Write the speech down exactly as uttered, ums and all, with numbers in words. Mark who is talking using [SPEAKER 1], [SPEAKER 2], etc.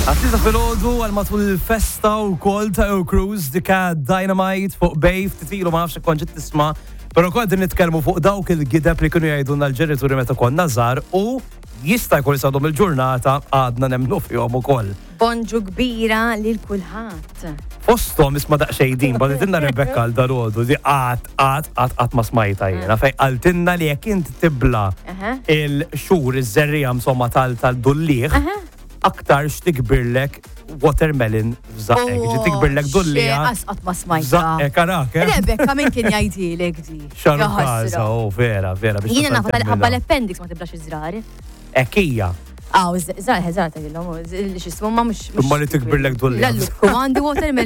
[SPEAKER 1] Għatlita fil-ħodu għal-matul il-festa u kol ta' Cruise dika Dynamite fuq Bej ftitilu ma' nafx konġit tisma' pero kol din nitkelmu fuq dawk il-gideb li kienu jgħidulna l-ġenituri meta konna żgħar u jista' jkun jisadhom il-ġurnata għadna nemmnu fihom ukoll.
[SPEAKER 2] Bonġu kbira lil kulħadd.
[SPEAKER 1] Fosthom isma' daqsxejn baditilna Rebecca għal darodu di qatt qatt qatt qatt ma smajta jiena fejn qaltilna li jekk inti tibla il-xhur iż-żerrija msomma tal-dullieħ aktar x'tikbirlek watermelon f'żaqek, ġi tikbirlek dullija.
[SPEAKER 2] Asqat ma smajta.
[SPEAKER 1] F'żaqek arak, eh?
[SPEAKER 2] Rebecca min kien jgħidilek di.
[SPEAKER 1] Xarkaza, oh, vera, vera.
[SPEAKER 2] Jiena nafu tal-ħabba l-appendix ma tiblax iż-żrari.
[SPEAKER 1] Ekija.
[SPEAKER 2] Aw, żgħar ħeżar ta' jillhom, x'ismu ma mhux.
[SPEAKER 1] Imma li tikbirlek dullija.
[SPEAKER 2] Lallu, għandi watermelon